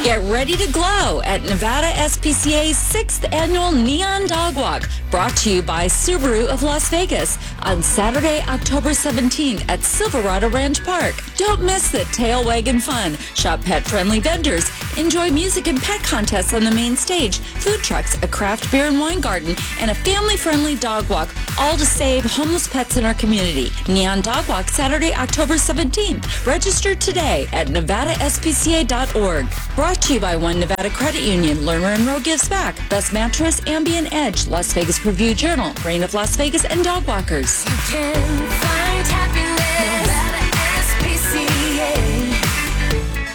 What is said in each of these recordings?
Get ready to glow at Nevada SPCA's 6th Annual Neon Dog Walk, brought to you by Subaru of Las Vegas on Saturday, October 17th at Silverado Ranch Park. Don't miss the tail wagging fun. Shop pet-friendly vendors. Enjoy music and pet contests on the main stage, food trucks, a craft beer and wine garden, and a family-friendly dog walk, all to save homeless pets in our community. Neon Dog Walk, Saturday, October 17th. Register today at nevadaspca.org. Brought to you by One Nevada Credit Union. Lerner and Rowe gives back. Best Mattress, Ambient Edge, Las Vegas Review Journal, Reign of Las Vegas, and Dog Walkers. You can find happiness. Nevada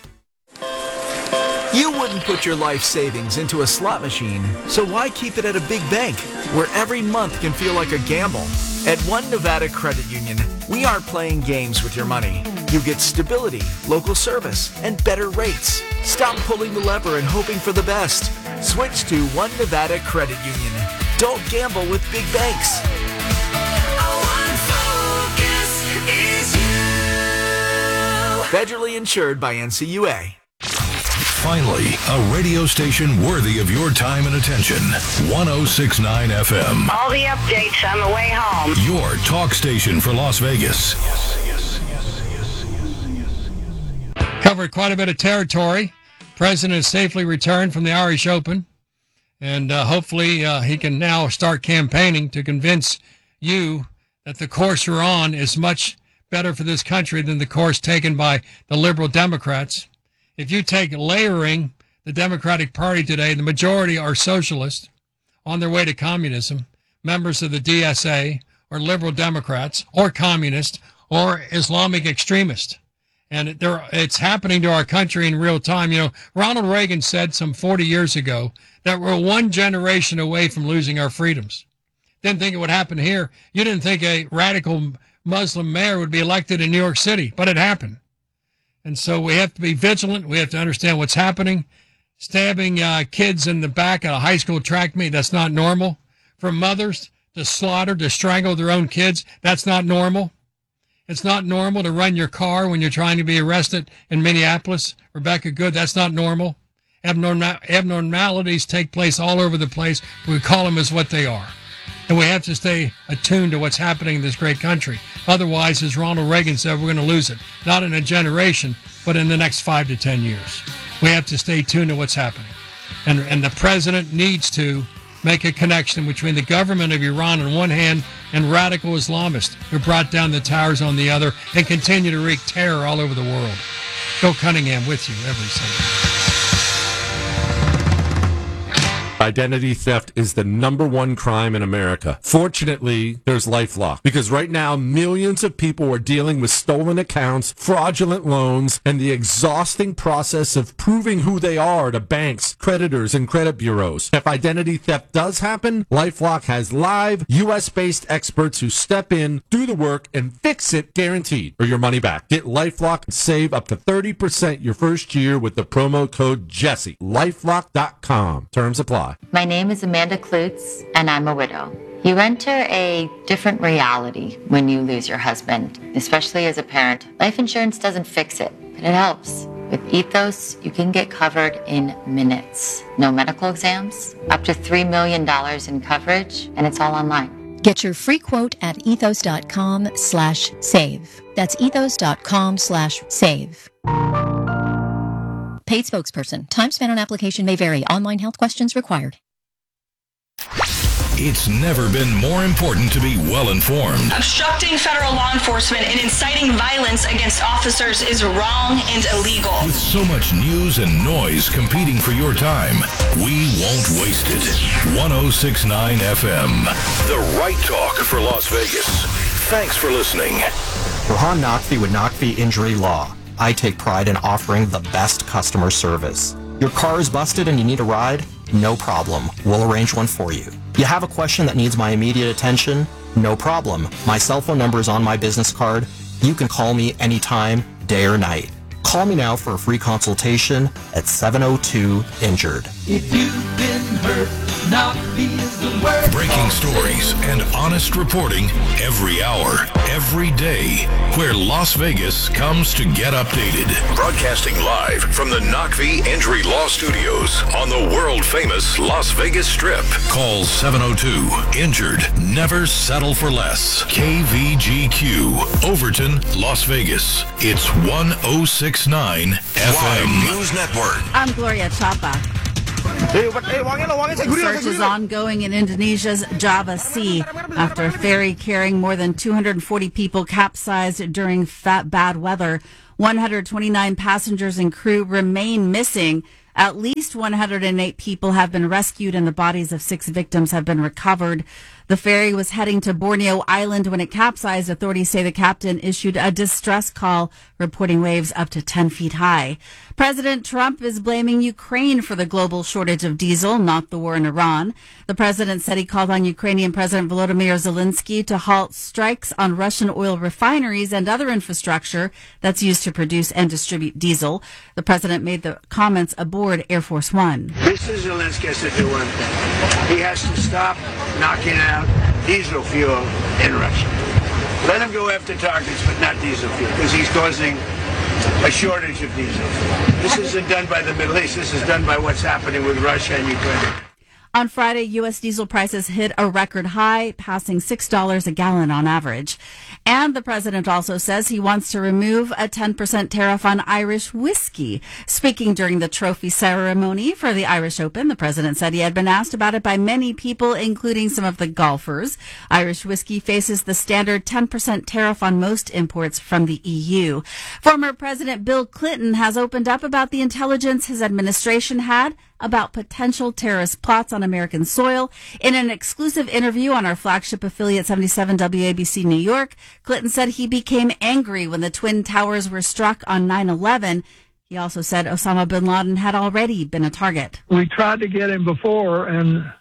SPCA. You wouldn't put your life savings into a slot machine, so why keep it at a big bank where every month can feel like a gamble? At One Nevada Credit Union, we aren't playing games with your money. You get stability, local service, and better rates. Stop pulling the lever and hoping for the best. Switch to One Nevada Credit Union. Don't gamble with big banks. Federally insured by NCUA. Finally, a radio station worthy of your time and attention. 106.9 FM. All the updates on the way home. Your talk station for Las Vegas. Covered quite a bit of territory. President has safely returned from the Irish Open. And hopefully he can now start campaigning to convince you that the course you're on is much better for this country than the course taken by the liberal Democrats. If you take layering the Democratic Party today, the majority are socialists on their way to communism, members of the DSA, or liberal Democrats, or communists, or Islamic extremists. And it's happening to our country in real time. You know, Ronald Reagan said some 40 years ago that we're one generation away from losing our freedoms. Didn't think it would happen here. You didn't think a radical Muslim mayor would be elected in New York City, but it happened. And so we have to be vigilant. We have to understand what's happening. Stabbing kids in the back at a high school track meet, that's not normal. For mothers to slaughter, to strangle their own kids, that's not normal. It's not normal to run your car when you're trying to be arrested in Minneapolis. Rebecca Good, that's not normal. Abnormalities take place all over the place. We call them as what they are. And we have to stay attuned to what's happening in this great country. Otherwise, as Ronald Reagan said, we're going to lose it. Not in a generation, but in the next 5 to 10 years. We have to stay tuned to what's happening. And the president needs to make a connection between the government of Iran on one hand and radical Islamists who brought down the towers on the other and continue to wreak terror all over the world. Bill Cunningham with you every Sunday. Identity theft is the #1 crime in America. Fortunately, there's LifeLock, because right now millions of people are dealing with stolen accounts, fraudulent loans, and the exhausting process of proving who they are to banks, creditors, and credit bureaus. If identity theft does happen, LifeLock has live, U.S.-based experts who step in, do the work, and fix it guaranteed, or your money back. Get LifeLock and save up to 30% your first year with the promo code Jesse. LifeLock.com. Terms apply. My name is Amanda Klutz, and I'm a widow. You enter a different reality when you lose your husband, especially as a parent. Life insurance doesn't fix it, but it helps. With Ethos, you can get covered in minutes. No medical exams, up to $3 million in coverage, and it's all online. Get your free quote at ethos.com/save. That's ethos.com/save. Paid spokesperson. Time spent on application may vary. Online health questions required. It's never been more important to be well-informed. Obstructing federal law enforcement and inciting violence against officers is wrong and illegal. With so much news and noise competing for your time, we won't waste it. 106.9 FM. The right talk for Las Vegas. Thanks for listening. Rohan Naqvi with Naqvi Injury Law. I take pride in offering the best customer service. Your car is busted and you need a ride? No problem. We'll arrange one for you. You have a question that needs my immediate attention? No problem. My cell phone number is on my business card. You can call me anytime, day or night. Call me now for a free consultation at 702-INJURED. If you've been hurt, Breaking stories and honest reporting every hour, every day, where Las Vegas comes to get updated. Broadcasting live from the Knockvie Injury Law Studios on the world-famous Las Vegas Strip. Call 702-INJURED. Never settle for less. KVGQ, Overton, Las Vegas. It's 1069 FM. News Network. I'm Gloria Chapa. Search is ongoing in Indonesia's Java Sea after a ferry carrying more than 240 people capsized during bad weather. 129 passengers and crew remain missing. At least 108 people have been rescued and the bodies of 6 victims have been recovered. The ferry was heading to Borneo Island when it capsized. Authorities say the captain issued a distress call, reporting waves up to 10 feet high. President Trump is blaming Ukraine for the global shortage of diesel, not the war in Iran. The president said he called on Ukrainian President Volodymyr Zelensky to halt strikes on Russian oil refineries and other infrastructure that's used to produce and distribute diesel. The president made the comments aboard Air Force One. Mr. Zelensky has to do one thing. He has to stop knocking out diesel fuel in Russia. Let him go after targets, but not diesel fuel, because he's causing a shortage of diesel. This isn't done by the Middle East. This is done by what's happening with Russia and Ukraine. On Friday, U.S. diesel prices hit a record high, passing $6 a gallon on average. And the president also says he wants to remove a 10% tariff on Irish whiskey. Speaking during the trophy ceremony for the Irish Open, the president said he had been asked about it by many people, including some of the golfers. Irish whiskey faces the standard 10% tariff on most imports from the EU. Former President Bill Clinton has opened up about the intelligence his administration had about potential terrorist plots on American soil. In an exclusive interview on our flagship affiliate 77 WABC New York, Clinton said he became angry when the Twin Towers were struck on 9/11. He also said Osama bin Laden had already been a target. We tried to get him before, and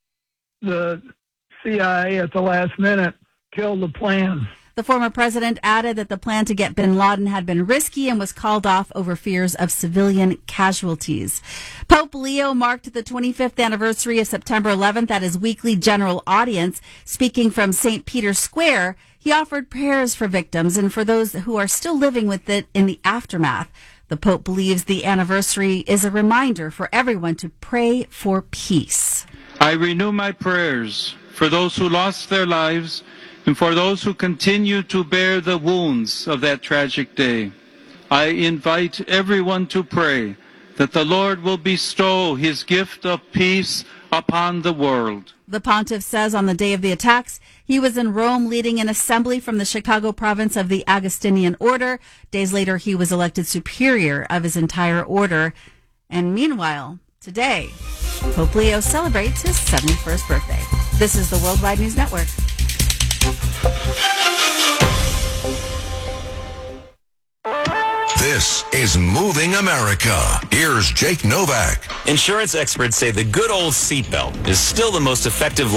the CIA at the last minute killed the plan. The former president added that the plan to get bin Laden had been risky and was called off over fears of civilian casualties. Pope Leo marked the 25th anniversary of September 11th at his weekly general audience. Speaking from St. Peter's Square, he offered prayers for victims and for those who are still living with it in the aftermath. The Pope believes the anniversary is a reminder for everyone to pray for peace. I renew my prayers for those who lost their lives and for those who continue to bear the wounds of that tragic day. I invite everyone to pray that the Lord will bestow his gift of peace upon the world. The pontiff says on the day of the attacks, he was in Rome leading an assembly from the Chicago province of the Augustinian order. Days later, he was elected superior of his entire order. And meanwhile, today, Pope Leo celebrates his 71st birthday. This is the Worldwide News Network. This is Moving America. Here's Jake Novak. Insurance experts say the good old seatbelt is still the most effective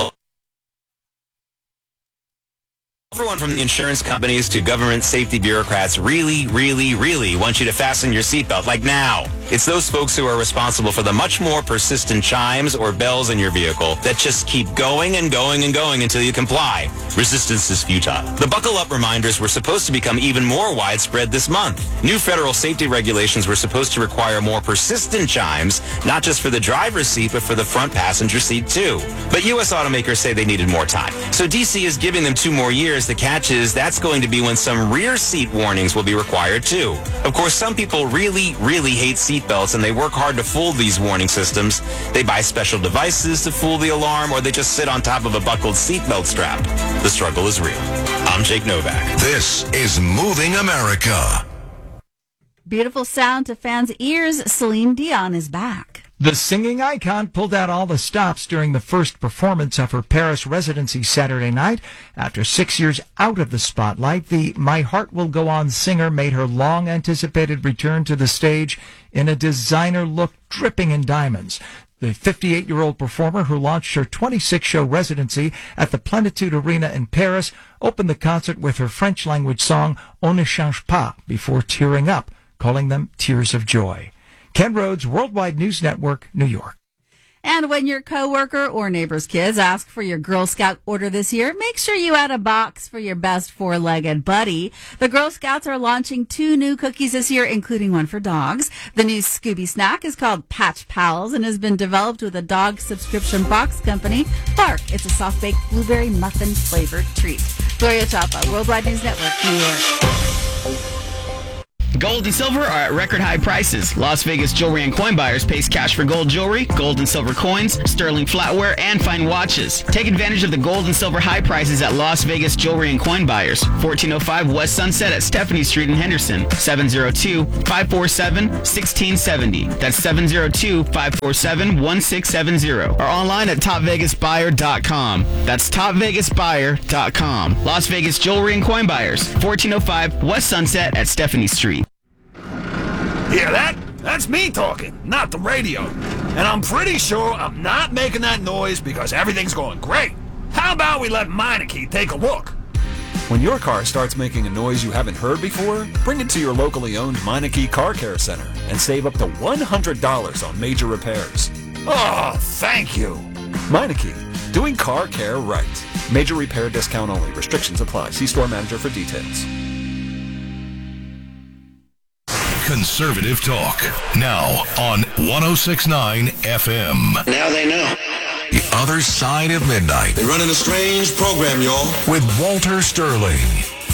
Everyone from the insurance companies to government safety bureaucrats really, really, really want you to fasten your seatbelt, like now. It's those folks who are responsible for the much more persistent chimes or bells in your vehicle that just keep going and going and going until you comply. Resistance is futile. The buckle up reminders were supposed to become even more widespread this month. New federal safety regulations were supposed to require more persistent chimes, not just for the driver's seat, but for the front passenger seat too. But U.S. automakers say they needed more time. So D.C. is giving them 2 more years. The catch is that's going to be when some rear seat warnings will be required too. Of course, some people really, really hate seatbelts and they work hard to fool these warning systems. They buy special devices to fool the alarm, or they just sit on top of a buckled seatbelt strap. The struggle is real. I'm Jake Novak. This is Moving America. Beautiful sound to fans' ears. Celine Dion is back. The singing icon pulled out all the stops during the first performance of her Paris residency Saturday night. After 6 years out of the spotlight, the My Heart Will Go On singer made her long-anticipated return to the stage in a designer look dripping in diamonds. The 58-year-old performer, who launched her 26-show residency at the Plenitude Arena in Paris, opened the concert with her French-language song On ne change pas before tearing up, calling them tears of joy. Ken Rhodes, Worldwide News Network, New York. And when your coworker or neighbor's kids ask for your Girl Scout order this year, make sure you add a box for your best four-legged buddy. The Girl Scouts are launching 2 new cookies this year, including one for dogs. The new Scooby snack is called Patch Pals and has been developed with a dog subscription box company, Bark. It's a soft-baked blueberry muffin-flavored treat. Gloria Chapa, Worldwide News Network, New York. Gold and silver are at record high prices. Las Vegas jewelry and coin buyers pays cash for gold jewelry, gold and silver coins, sterling flatware, and fine watches. Take advantage of the gold and silver high prices at Las Vegas jewelry and coin buyers. 1405 West Sunset at Stephanie Street in Henderson. 702-547-1670. That's 702-547-1670. Or online at topvegasbuyer.com. That's topvegasbuyer.com. Las Vegas jewelry and coin buyers. 1405 West Sunset at Stephanie Street. Hear that? That's me talking, not the radio. And I'm pretty sure I'm not making that noise because everything's going great. How about we let Meineke take a look? When your car starts making a noise you haven't heard before, bring it to your locally owned Meineke Car Care Center and save up to $100 on major repairs. Oh, thank you. Meineke, doing car care right. Major repair discount only. Restrictions apply. See store manager for details. Conservative talk. Now on 106.9 FM. Now they know. The Other Side of Midnight. They're running a strange program, y'all. With Walter Sterling.